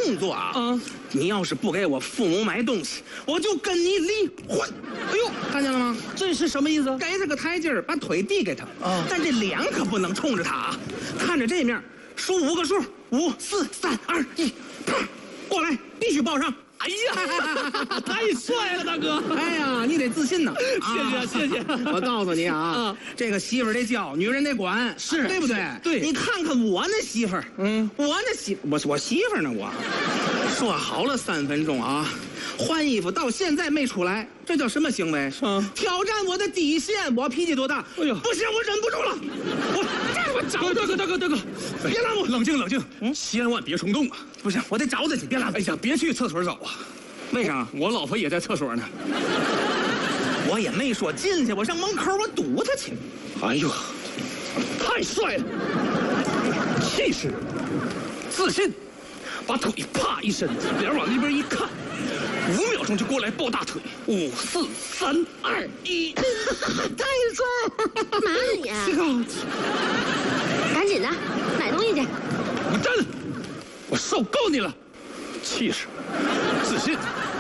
动作啊！你要是不给我父母买东西，我就跟你离婚。哎呦，看见了吗？ 这是什么意思？ 给他个台阶儿，把腿递给他。但这脸可不能冲着他啊！看着这面，数5个数，5、4、3、2、1，啪，过来，必须抱上。 哎呀，太帅了，大哥！ 哎呀，你得自信呐！ 谢谢。 我告诉你啊，这个媳妇儿得教，女人得管， 是对不对？ 对。 你看看我那媳妇儿，我媳妇儿呢？我说好了3分钟啊，换衣服到现在没出来，这叫什么行为？挑战我的底线。我脾气多大？ 哎呦， 不行，我忍不住了，我找大哥， 别拉我， 冷静，千万别冲动啊！ 不行，我得找他去，别拉我。 哎呀，别去厕所找啊！ 为啥？ 我老婆也在厕所呢。 我也没说进去，我上门口我堵他去。 哎呦，太帅了，气势，自信，把腿啪一伸，脸往那边一看，5秒钟就过来抱大腿，5、4、3、2、1， 太帅了！ 干嘛呢你？赶紧的，买东西去。 我站了，我受够你了，气势，自信。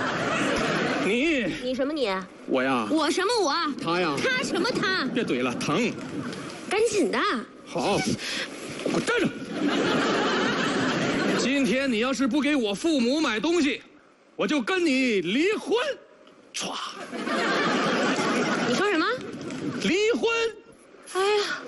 你什么你？ 我呀。 我什么我？ 他呀。 他什么他？ 别怼了，疼。 赶紧的。 好，给我站着。今天你要是不给我父母买东西，我就跟你离婚。唰。 你说什么？ 离婚。 哎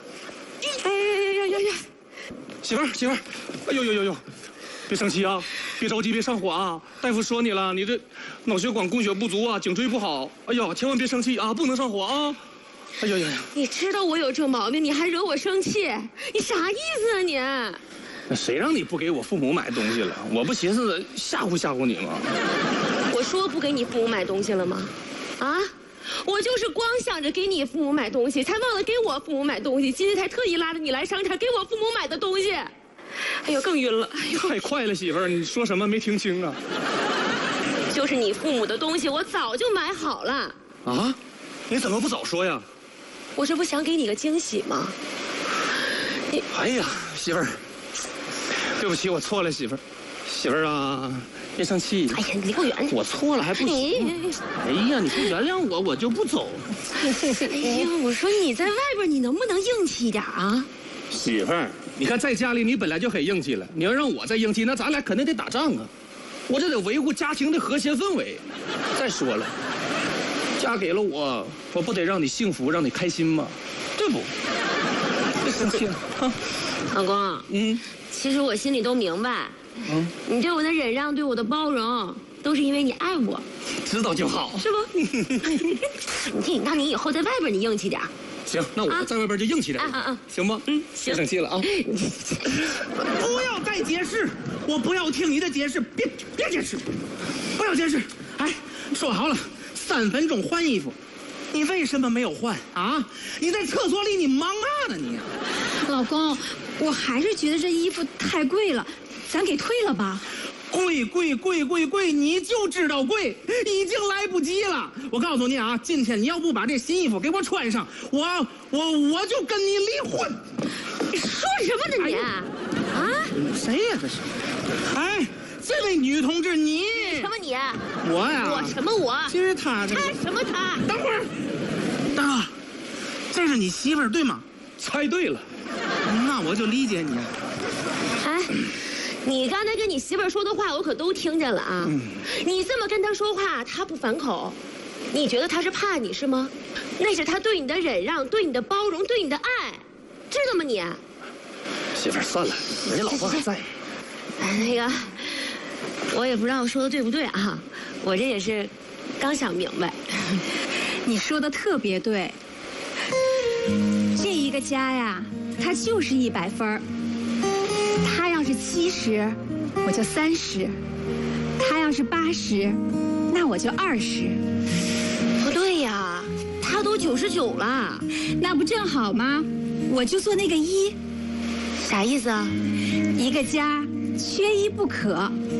呀！ 媳妇儿，哎呦，别生气啊，别着急，别上火啊。大夫说你了，你这脑血管供血不足啊，颈椎不好。哎呀，千万别生气啊，不能上火啊。哎呀！ 你知道我有这毛病，你还惹我生气，你啥意思啊你？ 那谁让你不给我父母买东西了？我不寻思吓唬你吗？ 我说不给你父母买东西了吗？啊？我就是光想着给你父母买东西，才忘了给我父母买东西。今天才特意拉着你来商场给我父母买的东西。哎呦，更晕了！哎呦， 太快了，媳妇儿，你说什么没听清啊？ 就是你父母的东西，我早就买好了。 啊？你怎么不早说呀？ 我这不想给你个惊喜吗？ 哎呀，媳妇儿，对不起，我错了，媳妇儿。媳妇儿啊，别生气。 哎呀，你离我远点！ 我错了还不行。哎呀，你不原谅我，我就不走。 哎呀，我说你在外边，你能不能硬气一点啊？ 媳妇儿，你看在家里你本来就很硬气了，你要让我再硬气，那咱俩肯定得打仗啊！我这得维护家庭的和谐氛围。再说了，嫁给了我不得让你幸福，让你开心吗？对不？别生气了， 老公。其实我心里都明白。你对我的忍让，对我的包容，都是因为你爱我。 知道就好， 是不？那你以后在外边你硬气点。 行，那我在外边就硬气点。行吗？别生气了啊！ 不要再解释，我不要听你的解释，别解释，不要解释。哎，说好了，3分钟换衣服，你为什么没有换啊？你在厕所里你忙嘛呢你？ 老公，我还是觉得这衣服太贵了，咱给退了吧。贵，你就知道贵，已经来不及了。我告诉你啊，今天你要不把这新衣服给我穿上，我就跟你离婚。 你说什么呢你？ 谁呀这是？哎，这位女同志，你什么你？ 我呀？ 我什么我？ 其实他什么他？ 等会儿，大哥，这是你媳妇儿对吗？ 猜对了， 那我就理解你了。 哎。你刚才跟你媳妇儿说的话，我可都听见了啊！你这么跟她说话，她不反口，你觉得她是怕你是吗？那是她对你的忍让，对你的包容，对你的爱，知道吗你？ 媳妇儿，算了，人家老婆还在。 那个，我也不知道说的对不对啊，我这也是刚想明白。 你说的特别对，这一个家呀，它就是100分。他要是70，我就30；他要是80，那我就20。 不对呀，他都99了， 那不正好吗？我就做那个1。 啥意思啊？ 一个家缺一不可。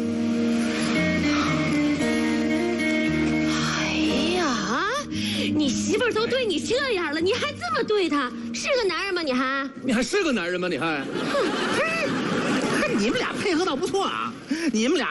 哎呀，你媳妇儿都对你这样了，你还这么对她，是个男人吗？你还是个男人吗？你还？ 你们俩配合倒不错啊，你们俩。